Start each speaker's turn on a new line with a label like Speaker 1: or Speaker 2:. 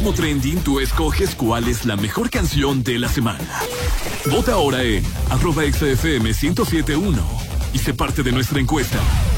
Speaker 1: algoritmo trending tú escoges cuál es la mejor canción de la semana. Vota ahora en @exafm 1071 y sé parte de nuestra encuesta.